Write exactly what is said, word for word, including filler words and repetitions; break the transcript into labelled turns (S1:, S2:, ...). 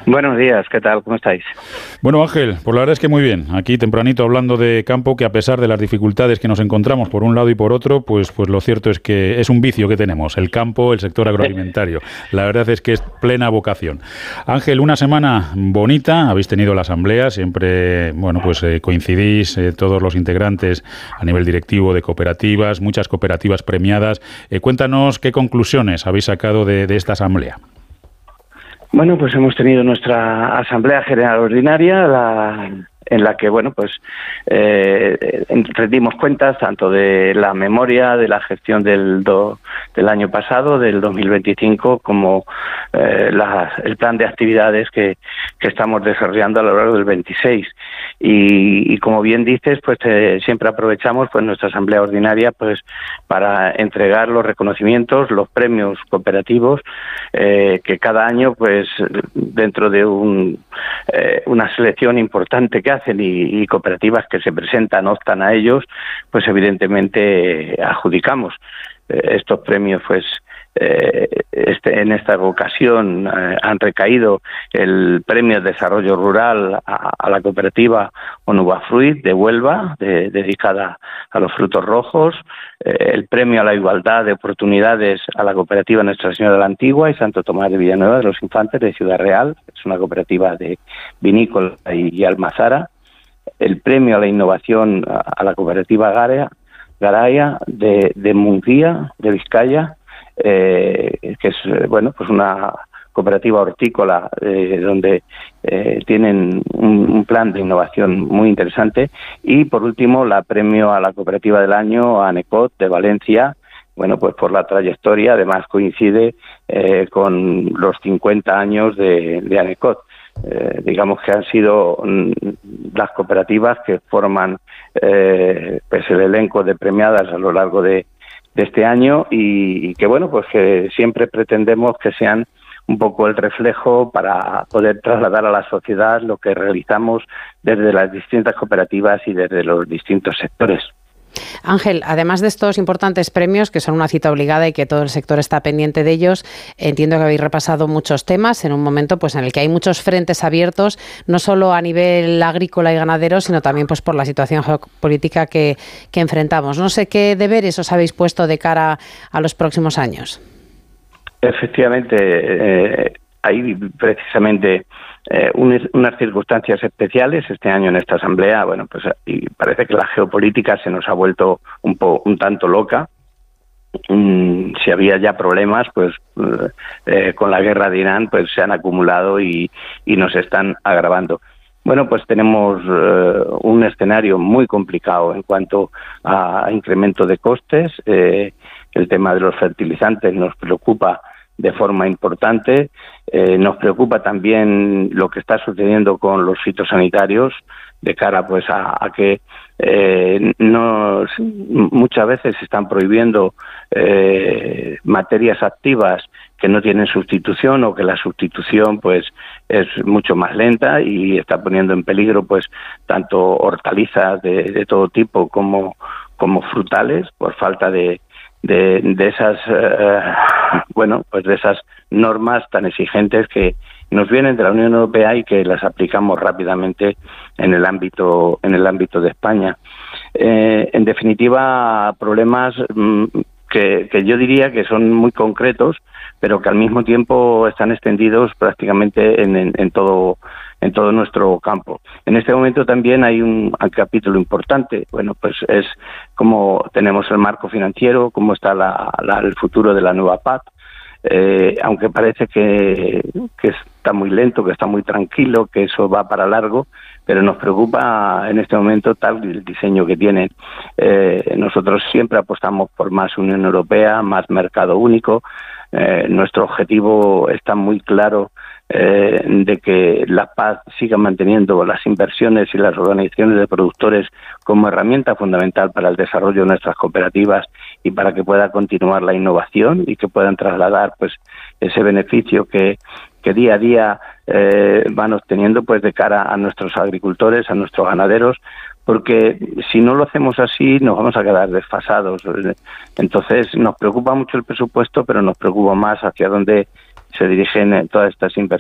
S1: Buenos días, ¿qué tal? ¿Cómo estáis?
S2: Bueno, Ángel, pues la verdad es que muy bien. Aquí tempranito hablando de campo, que a pesar de las dificultades que nos encontramos por un lado y por otro, pues, pues lo cierto es que es un vicio que tenemos, el campo, el sector agroalimentario. La verdad es que es plena vocación. Ángel, una semana bonita, habéis tenido la asamblea, siempre, bueno, pues eh, coincidís eh, todos los integrantes a nivel directivo de cooperativas, muchas cooperativas premiadas. Eh, cuéntanos qué conclusiones habéis sacado de, de esta asamblea.
S1: Bueno, pues hemos tenido nuestra Asamblea General Ordinaria, la, en la que, bueno, pues eh, rendimos cuentas tanto de la memoria de la gestión del, do, del año pasado, del dos mil veinticinco, como eh, la, el plan de actividades que, que estamos desarrollando a lo largo del veintiséis. Y, y como bien dices, pues eh, siempre aprovechamos pues nuestra Asamblea Ordinaria pues para entregar los reconocimientos, los premios cooperativos eh, que cada año pues dentro de un, eh, una selección importante que hacen y, y cooperativas que se presentan, optan a ellos, pues evidentemente eh, adjudicamos eh, estos premios. Pues eh, este, en esta ocasión eh, han recaído el premio de desarrollo rural a, a la cooperativa Onubafruit de Huelva, de, dedicada a los frutos rojos, eh, el premio a la igualdad de oportunidades a la cooperativa Nuestra Señora de la Antigua y Santo Tomás de Villanueva de los Infantes de Ciudad Real, es una cooperativa de vinícola y, y almazara, el premio a la innovación a, a la cooperativa Garaya, Garaya de, de Munguía, de Vizcaya, eh, que es, bueno, pues una cooperativa hortícola eh, donde eh, tienen un, un plan de innovación muy interesante. Y por último, la premio a la cooperativa del año, ANECOT de Valencia, bueno, pues por la trayectoria, además coincide eh, con los cincuenta años de, de ANECOT. Eh, digamos que han sido mm, las cooperativas que forman eh, pues el elenco de premiadas a lo largo de, de este año y, y que, bueno, pues que siempre pretendemos que sean un poco el reflejo para poder trasladar a la sociedad lo que realizamos desde las distintas cooperativas y desde los distintos sectores.
S3: Ángel, además de estos importantes premios, que son una cita obligada y que todo el sector está pendiente de ellos, entiendo que habéis repasado muchos temas en un momento pues en el que hay muchos frentes abiertos, no solo a nivel agrícola y ganadero, sino también pues por la situación geopolítica que, que enfrentamos. No sé qué deberes os habéis puesto de cara a los próximos años.
S1: Efectivamente, eh, hay precisamente eh, unas, unas circunstancias especiales este año en esta asamblea. Bueno, pues y parece que la geopolítica se nos ha vuelto un po, un tanto loca. Mm, si había ya problemas, pues eh, con la guerra de Irán, pues se han acumulado y, y nos están agravando. Bueno, pues tenemos eh, un escenario muy complicado en cuanto a incremento de costes. Eh, el tema de los fertilizantes nos preocupa de forma importante. Eh, nos preocupa también lo que está sucediendo con los fitosanitarios de cara pues a, a que eh, nos, muchas veces se están prohibiendo eh, materias activas que no tienen sustitución o que la sustitución pues es mucho más lenta y está poniendo en peligro pues tanto hortalizas de, de todo tipo como, como frutales por falta de De, de esas eh, bueno pues de esas normas tan exigentes que nos vienen de la Unión Europea y que las aplicamos rápidamente en el ámbito en el ámbito de España. Eh, en definitiva, problemas mmm, que, que yo diría que son muy concretos, pero que al mismo tiempo están extendidos prácticamente en, en, en todo en todo nuestro campo. En este momento también hay un, un capítulo importante, bueno, pues es cómo tenemos el marco financiero, cómo está la, la, el futuro de la nueva P A C, eh, aunque parece que, que está muy lento, que está muy tranquilo, que eso va para largo, pero nos preocupa en este momento tal el diseño que tiene. Eh, nosotros siempre apostamos por más Unión Europea, más mercado único. Eh, nuestro objetivo está muy claro, eh, de que la P A C siga manteniendo las inversiones y las organizaciones de productores como herramienta fundamental para el desarrollo de nuestras cooperativas y para que pueda continuar la innovación y que puedan trasladar pues ese beneficio que, que día a día eh, van obteniendo pues de cara a nuestros agricultores, a nuestros ganaderos, porque si no lo hacemos así nos vamos a quedar desfasados. Entonces nos preocupa mucho el presupuesto, pero nos preocupa más hacia dónde se dirigen todas estas inversiones.